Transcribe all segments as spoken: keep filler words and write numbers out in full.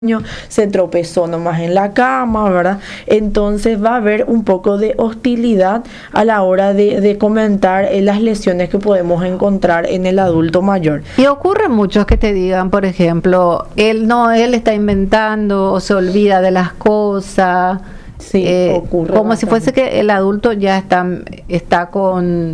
se tropezó nomás en la cama, ¿verdad? Entonces va a haber un poco de hostilidad a la hora de, de comentar eh, las lesiones que podemos encontrar en el adulto mayor. Y ocurre muchos que te digan, por ejemplo, él no, él está inventando o se olvida de las cosas. Sí, eh, ocurre como bastante. si fuese que el adulto ya está, está con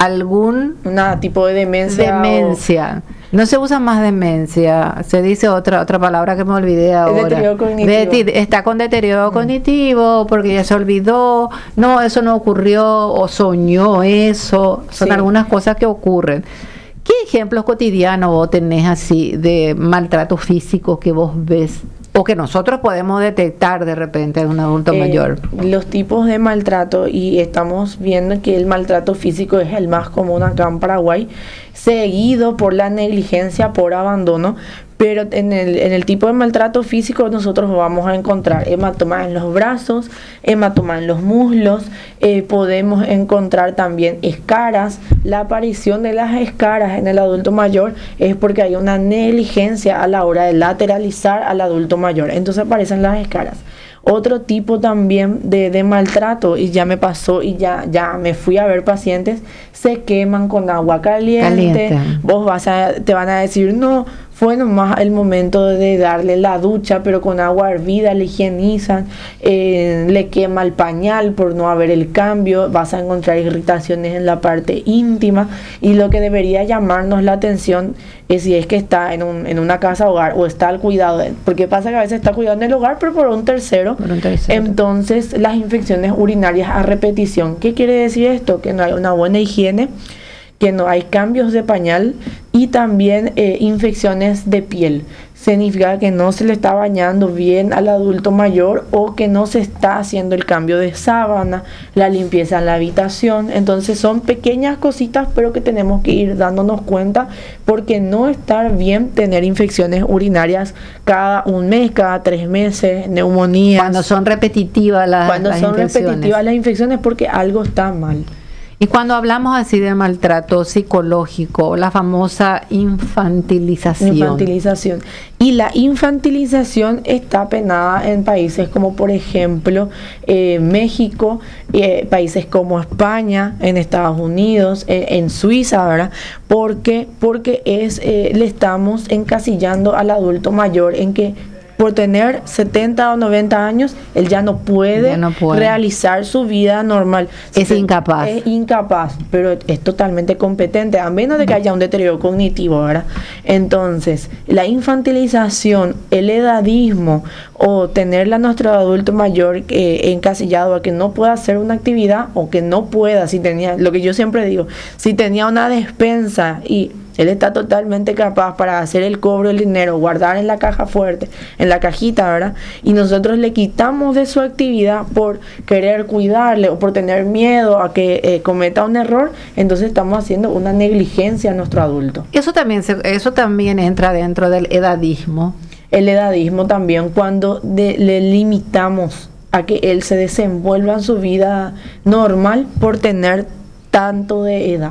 algún Una tipo de demencia. demencia. O... No se usa más demencia, se dice otra otra palabra que me olvidé ahora. Deterioro cognitivo. De, está con deterioro mm. cognitivo porque ya se olvidó, no, eso no ocurrió o soñó eso. Son sí. algunas cosas que ocurren. ¿Qué ejemplos cotidianos vos tenés así de maltrato físico que vos ves o que nosotros podemos detectar de repente en un adulto eh, mayor? Los tipos de maltrato, y estamos viendo que el maltrato físico es el más común acá en Paraguay, seguido por la negligencia, por abandono, pero en el, en el tipo de maltrato físico nosotros vamos a encontrar hematoma en los brazos, hematoma en los muslos, eh, podemos encontrar también escaras. La aparición de las escaras en el adulto mayor es porque hay una negligencia a la hora de lateralizar al adulto mayor, entonces aparecen las escaras. Otro tipo también de, de maltrato, y ya me pasó y ya, ya me fui a ver pacientes, se queman con agua caliente. Caliente. Vos vas a, te van a decir, no, fue nomás el momento de darle la ducha, pero con agua hervida le higienizan, eh, le quema el pañal por no haber el cambio, vas a encontrar irritaciones en la parte íntima, y lo que debería llamarnos la atención es si es que está en, un, en una casa hogar o está al cuidado, de, porque pasa que a veces está cuidando en el hogar, pero por un tercero. Por un tercero. Entonces, las infecciones urinarias a repetición. ¿Qué quiere decir esto? Que no hay una buena higiene, que no hay cambios de pañal y también eh, infecciones de piel. Significa que no se le está bañando bien al adulto mayor o que no se está haciendo el cambio de sábana, la limpieza en la habitación. Entonces son pequeñas cositas, pero que tenemos que ir dándonos cuenta, porque no está bien tener infecciones urinarias cada un mes, cada tres meses, neumonías. Cuando son repetitivas las, Cuando las son infecciones. repetitivas las infecciones, porque algo está mal. Y cuando hablamos así de maltrato psicológico, la famosa infantilización. Infantilización. Y la infantilización está penada en países como, por ejemplo, eh, México, eh, países como España, en Estados Unidos, eh, en Suiza, ¿verdad? Porque, porque es, eh, le estamos encasillando al adulto mayor en que por tener setenta o noventa años, él ya no puede, ya no puede realizar su vida normal. Es Se, incapaz. Es incapaz, pero es totalmente competente, a menos de que haya un deterioro cognitivo, ¿verdad? Entonces, la infantilización, el edadismo o tenerle a nuestro adulto mayor eh, encasillado a que no pueda hacer una actividad o que no pueda, si tenía, lo que yo siempre digo, si tenía una despensa y él está totalmente capaz para hacer el cobro del dinero, guardar en la caja fuerte, en la cajita, ¿verdad? Y nosotros le quitamos de su actividad por querer cuidarle o por tener miedo a que eh, cometa un error, entonces estamos haciendo una negligencia a nuestro adulto. Eso también, se, eso también entra dentro del edadismo. El edadismo también, cuando de, le limitamos a que él se desenvuelva en su vida normal por tener tanto de edad.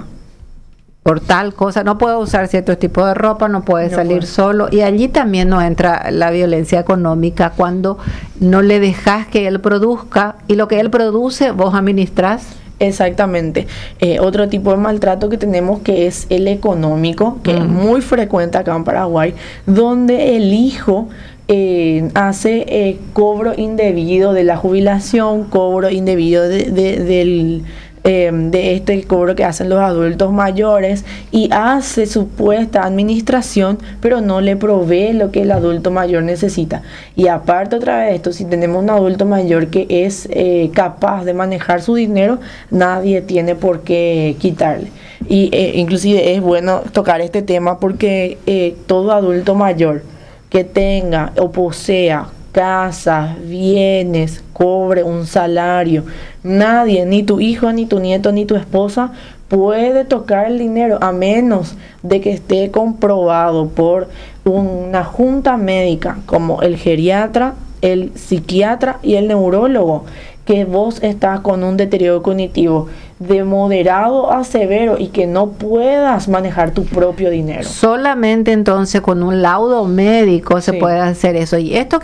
Por tal cosa, no puede usar cierto tipo de ropa, no puede no salir puede. solo, y allí también nos entra la violencia económica cuando no le dejas que él produzca y lo que él produce vos administrás. Exactamente. Eh, otro tipo de maltrato que tenemos, que es el económico, que mm. es muy frecuente acá en Paraguay, donde el hijo Eh, hace eh, cobro indebido de la jubilación, cobro indebido de, de, del, eh, de este cobro que hacen los adultos mayores, y hace supuesta administración, pero no le provee lo que el adulto mayor necesita. Y aparte, otra vez, esto, si tenemos un adulto mayor que es eh, capaz de manejar su dinero, nadie tiene por qué quitarle. Y eh, inclusive es bueno tocar este tema porque eh, todo adulto mayor que tenga o posea casas, bienes, cobre un salario, nadie, ni tu hijo, ni tu nieto, ni tu esposa puede tocar el dinero, a menos de que esté comprobado por una junta médica como el geriatra, el psiquiatra y el neurólogo, que vos estás con un deterioro cognitivo de moderado a severo y que no puedas manejar tu propio dinero. Solamente entonces con un laudo médico se Sí. puede hacer eso. Y esto